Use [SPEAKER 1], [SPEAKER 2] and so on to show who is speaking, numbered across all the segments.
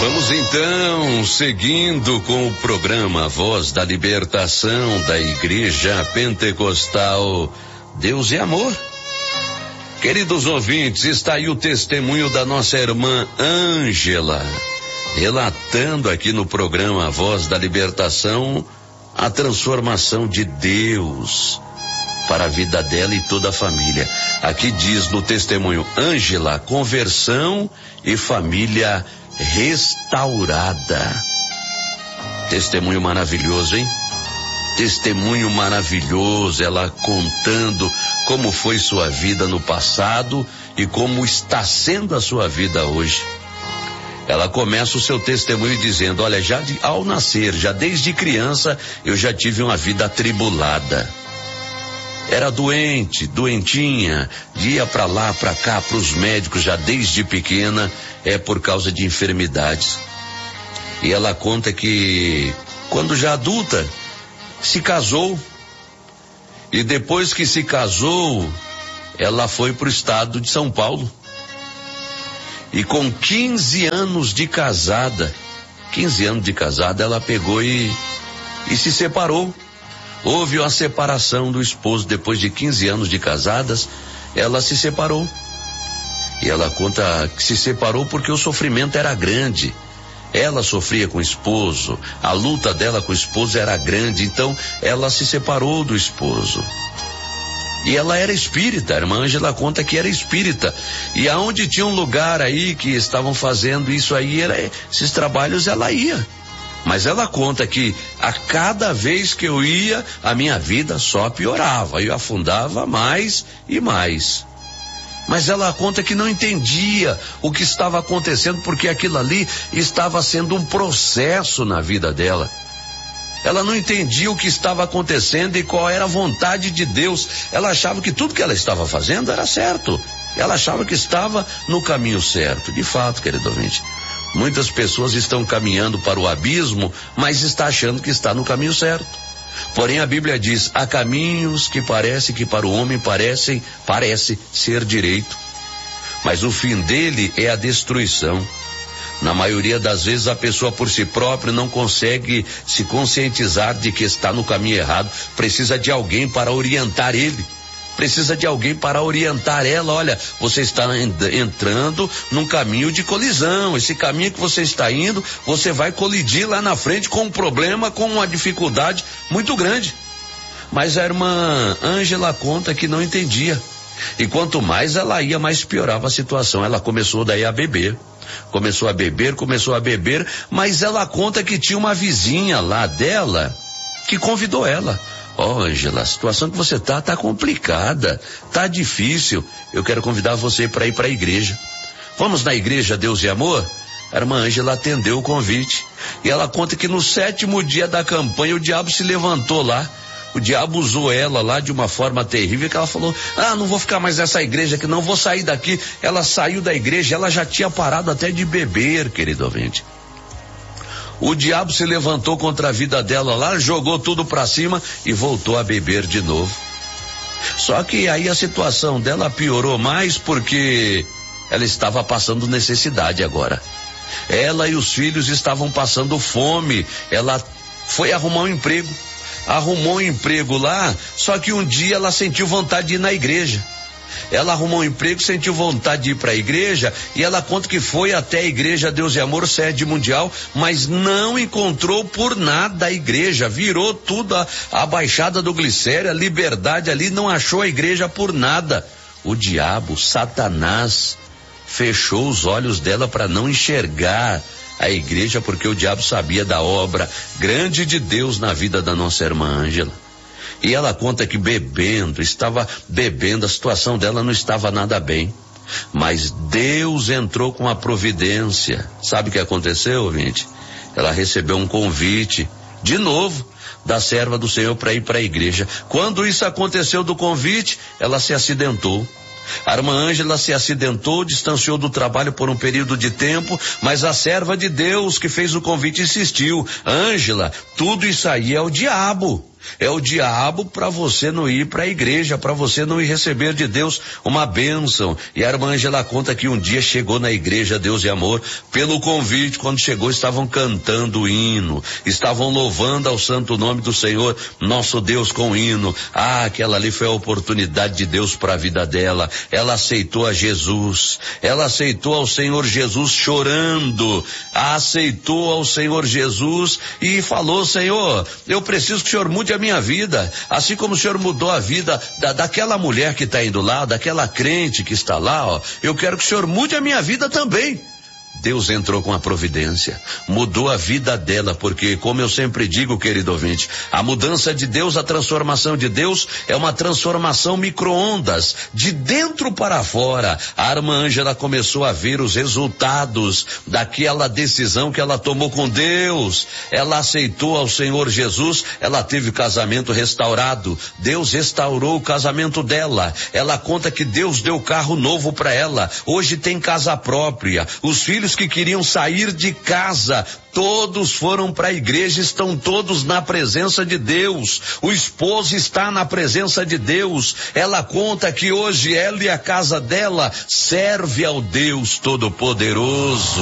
[SPEAKER 1] Vamos então, seguindo com o programa Voz da Libertação da Igreja Pentecostal Deus é Amor. Queridos ouvintes, está aí o testemunho da nossa irmã Ângela, relatando aqui no programa Voz da Libertação a transformação de Deus para a vida dela e toda a família. Aqui diz no testemunho: Ângela, conversão e família restaurada. Testemunho maravilhoso, hein? Testemunho maravilhoso, ela contando como foi sua vida no passado e como está sendo a sua vida hoje. Ela começa o seu testemunho dizendo: olha, ao nascer, já desde criança, eu já tive uma vida atribulada. Era doentinha, ia para lá, para cá, para os médicos já desde pequena, por causa de enfermidades. E ela conta que, quando já adulta, se casou. E depois que se casou, ela foi para o estado de São Paulo. E com 15 anos de casada, ela pegou e se separou. Houve uma separação do esposo. Depois de 15 anos de casadas, ela se separou. E ela conta que se separou porque o sofrimento era grande. Ela sofria com o esposo, a luta dela com o esposo era grande, então ela se separou do esposo. E ela era espírita, a irmã Ângela conta que era espírita. E aonde tinha um lugar aí que estavam fazendo isso aí, esses trabalhos, ela ia. Mas ela conta que a cada vez que eu ia, a minha vida só piorava, eu afundava mais e mais. Mas ela conta que não entendia o que estava acontecendo, porque aquilo ali estava sendo um processo na vida dela. Ela não entendia o que estava acontecendo e qual era a vontade de Deus. Ela achava que tudo que ela estava fazendo era certo. Ela achava que estava no caminho certo. De fato, querido ouvinte, muitas pessoas estão caminhando para o abismo, mas está achando que está no caminho certo. Porém, a Bíblia diz: há caminhos que parece que para o homem parece ser direito, mas o fim dele é a destruição. Na maioria das vezes, a pessoa por si própria não consegue se conscientizar de que está no caminho errado. Precisa de alguém para orientar ele. Precisa de alguém para orientar ela. Olha, você está entrando num caminho de colisão. Esse caminho que você está indo, você vai colidir lá na frente com um problema, com uma dificuldade muito grande. Mas a irmã Ângela conta que não entendia. E quanto mais ela ia, mais piorava a situação. Ela começou daí a beber. Começou a beber, mas ela conta que tinha uma vizinha lá dela que convidou ela. Ângela, a situação que você tá complicada, tá difícil. Eu quero convidar você para ir para a igreja. Vamos na igreja Deus e Amor? A irmã Ângela atendeu o convite. E ela conta que no 7º dia da campanha o diabo se levantou lá. O diabo usou ela lá de uma forma terrível, que ela falou: não vou ficar mais nessa igreja aqui, não vou sair daqui. Ela saiu da igreja, ela já tinha parado até de beber, querido ouvinte. O diabo se levantou contra a vida dela lá, jogou tudo pra cima e voltou a beber de novo. Só que aí a situação dela piorou mais, porque ela estava passando necessidade agora. Ela e os filhos estavam passando fome. Ela foi arrumar um emprego. Arrumou um emprego lá, só que um dia ela sentiu vontade de ir na igreja. Ela arrumou um emprego, sentiu vontade de ir para a igreja, e ela conta que foi até a igreja Deus e Amor, sede mundial, mas não encontrou por nada a igreja. Virou tudo a Baixada do Glicério, a Liberdade ali, não achou a igreja por nada. O diabo, Satanás, fechou os olhos dela para não enxergar a igreja, porque o diabo sabia da obra grande de Deus na vida da nossa irmã Ângela. E ela conta que estava bebendo, a situação dela não estava nada bem. Mas Deus entrou com a providência. Sabe o que aconteceu, ouvinte? Ela recebeu um convite, de novo, da serva do Senhor para ir para a igreja. Quando isso aconteceu do convite, ela se acidentou. A irmã Ângela se acidentou, distanciou do trabalho por um período de tempo, mas a serva de Deus que fez o convite insistiu: Ângela, tudo isso aí é o diabo. é o diabo para você não ir para a igreja, para você não ir receber de Deus uma bênção. E a irmã Ângela conta que um dia chegou na igreja Deus e Amor, pelo convite, quando chegou estavam cantando o hino, estavam louvando ao santo nome do Senhor, nosso Deus, com hino. Aquela ali foi a oportunidade de Deus para a vida dela. Ela aceitou a Jesus, ela aceitou ao Senhor Jesus chorando, aceitou ao Senhor Jesus e falou: Senhor, eu preciso que o Senhor mude a minha vida, assim como o Senhor mudou a vida daquela mulher que está indo lá, daquela crente que está lá, ó, eu quero que o Senhor mude a minha vida também. Deus entrou com a providência, mudou a vida dela, porque, como eu sempre digo, querido ouvinte, a mudança de Deus, a transformação de Deus é uma transformação micro-ondas, de dentro para fora. A irmã Ângela começou a ver os resultados daquela decisão que ela tomou com Deus. Ela aceitou ao Senhor Jesus, ela teve o casamento restaurado, Deus restaurou o casamento dela. Ela conta que Deus deu carro novo para ela, hoje tem casa própria. Os filhos que queriam sair de casa, todos foram para a igreja, estão todos na presença de Deus. O esposo está na presença de Deus. Ela conta que hoje ela e a casa dela serve ao Deus Todo-Poderoso.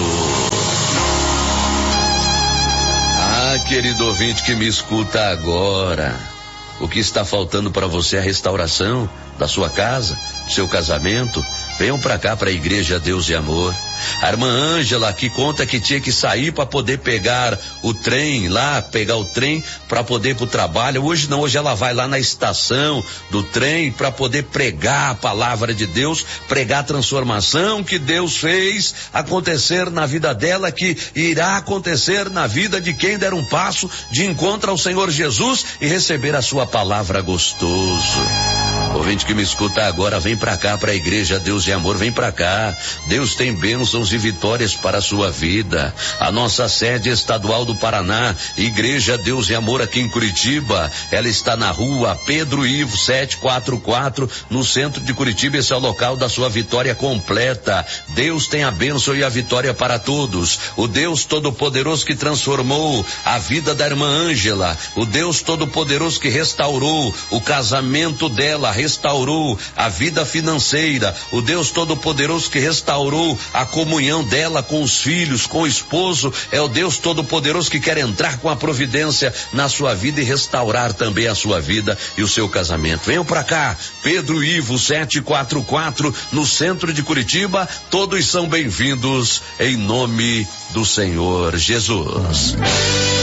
[SPEAKER 1] Ah, querido ouvinte que me escuta agora, o que está faltando para você é a restauração da sua casa, do seu casamento. Venham para cá, para a igreja Deus e Amor. A irmã Ângela aqui conta que tinha que sair para poder pegar o trem lá, pegar o trem para poder ir pro trabalho. Hoje não, hoje ela vai lá na estação do trem para poder pregar a palavra de Deus, pregar a transformação que Deus fez acontecer na vida dela, que irá acontecer na vida de quem der um passo de encontro ao Senhor Jesus e receber a sua palavra gostoso. Ouvinte que me escuta agora, vem pra cá, pra igreja Deus e Amor, vem pra cá. Deus tem bênçãos e vitórias para a sua vida. A nossa sede estadual do Paraná, Igreja Deus e Amor aqui em Curitiba, ela está na rua Pedro Ivo 744, no centro de Curitiba. Esse é o local da sua vitória completa. Deus tem a bênção e a vitória para todos. O Deus Todo-Poderoso que transformou a vida da irmã Ângela, o Deus Todo-Poderoso que restaurou o casamento dela, restaurou a vida financeira, o Deus Todo-Poderoso que restaurou a comunhão dela com os filhos, com o esposo, é o Deus Todo-Poderoso que quer entrar com a providência na sua vida e restaurar também a sua vida e o seu casamento. Venham pra cá, Pedro Ivo 744, no centro de Curitiba, todos são bem-vindos em nome do Senhor Jesus.